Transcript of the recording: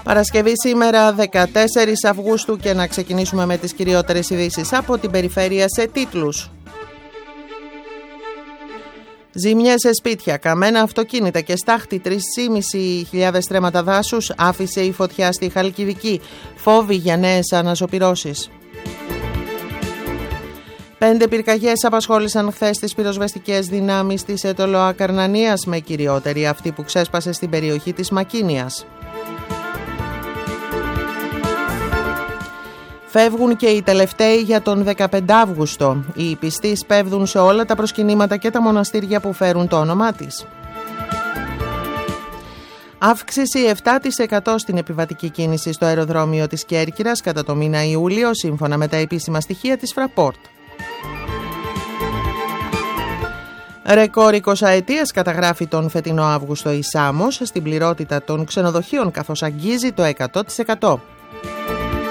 Παρασκευή σήμερα 14 Αυγούστου και να ξεκινήσουμε με τις κυριότερες ειδήσεις από την περιφέρεια σε τίτλους. Ζημιές σε σπίτια, καμένα αυτοκίνητα και στάχτη, 3.500 στρέμματα δάσους άφησε η φωτιά στη Χαλκιδική. Φόβοι για νέες αναζωπυρώσεις. 5 πυρκαγιές απασχόλησαν χθες τις πυροσβεστικές δυνάμεις της Αιτωλοακαρνανίας, με κυριότερη αυτή που ξέσπασε στην περιοχή της Μακίνιας. Φεύγουν και οι τελευταίοι για τον 15 Αύγουστο. Οι πιστοί σπέβδουν σε όλα τα προσκυνήματα και τα μοναστήρια που φέρουν το όνομά της. Αύξηση 7% στην επιβατική κίνηση στο αεροδρόμιο της Κέρκυρας κατά το μήνα Ιούλιο, σύμφωνα με τα επίσημα στοιχεία της Fraport. Ρεκόρ 20ετίας καταγράφει τον φετινό Αύγουστο η Σάμος στην πληρότητα των ξενοδοχείων, καθώς αγγίζει το 100%.